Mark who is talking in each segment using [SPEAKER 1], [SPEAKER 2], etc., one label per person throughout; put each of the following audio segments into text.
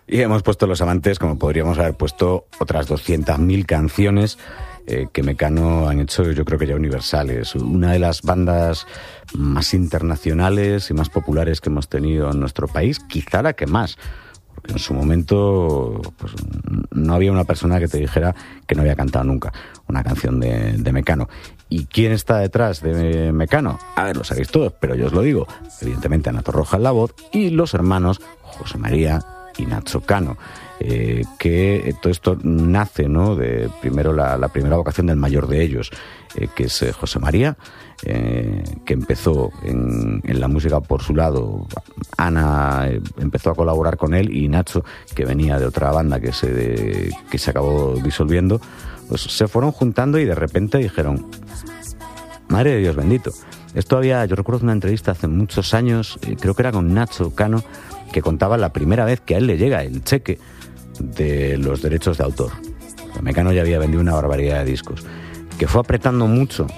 [SPEAKER 1] Y hemos puesto Los Amantes, como podríamos haber puesto otras 200.000 canciones que Mecano han hecho, yo creo que ya universales. Una de las bandas más internacionales y más populares que hemos tenido en nuestro país, quizá la que más. Porque en su momento pues, no había una persona que te dijera que no había cantado nunca una canción de Mecano. ¿Y quién está detrás de Mecano? A ver, lo sabéis todos, pero yo os lo digo. Evidentemente Ana Torroja en la voz y los hermanos José María y Nacho Cano. Que todo esto nace, ¿no?, de primero la primera vocación del mayor de ellos, que es José María, que empezó en la música por su lado. Ana empezó a colaborar con él, y Nacho, que venía de otra banda que se acabó disolviendo, pues se fueron juntando y de repente dijeron: madre de Dios bendito. Esto yo recuerdo una entrevista hace muchos años, creo que era con Nacho Cano, que contaba la primera vez que a él le llega el cheque de los derechos de autor. Mecano ya había vendido una barbaridad de discos, que fue apretando mucho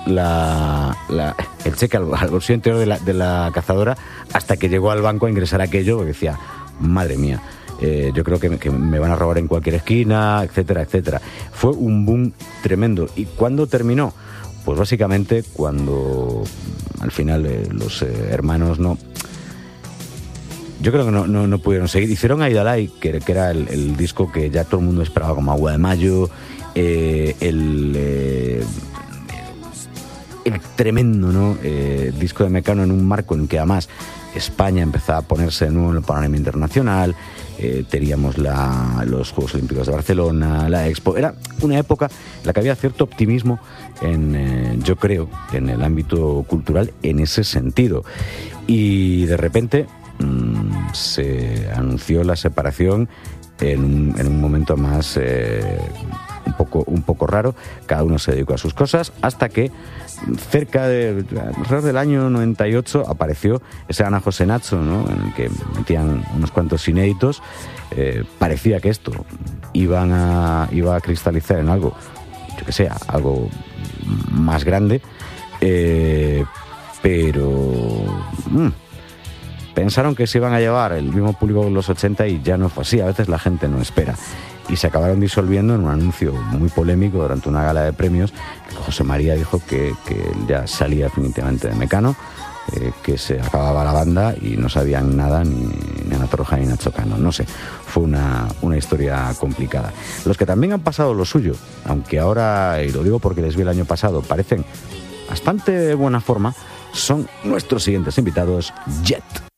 [SPEAKER 1] el cheque al bolsillo interior de la cazadora, hasta que llegó al banco a ingresar aquello, porque decía: madre mía, yo creo que me van a robar en cualquier esquina, etcétera, etcétera. Fue un boom tremendo. ¿Y cuándo terminó? Pues básicamente cuando al final los hermanos yo creo que no pudieron seguir. Hicieron Aidalay, que era el disco que ya todo el mundo esperaba como agua de mayo, el tremendo, ¿no?, disco de Mecano, en un marco en que además España empezaba a ponerse de nuevo en el panorama internacional. Teníamos los Juegos Olímpicos de Barcelona, la Expo. Era una época en la que había cierto optimismo yo creo, en el ámbito cultural en ese sentido. Y de repente se anunció la separación en un momento más un poco raro. Cada uno se dedicó a sus cosas, hasta que alrededor del año 98 apareció ese Ana José Nacho, ¿no?, en el que metían unos cuantos inéditos. Parecía que esto iba a cristalizar en algo, yo que sé, algo más grande, pero pensaron que se iban a llevar el mismo público de los 80 y ya no fue así. A veces la gente no espera. Y se acabaron disolviendo en un anuncio muy polémico durante una gala de premios. José María dijo que ya salía definitivamente de Mecano, que se acababa la banda y no sabían nada ni Ana Torroja ni Nacho Cano. No sé, fue una historia complicada. Los que también han pasado lo suyo, aunque ahora, y lo digo porque les vi el año pasado, parecen bastante buena forma, son nuestros siguientes invitados, Jet.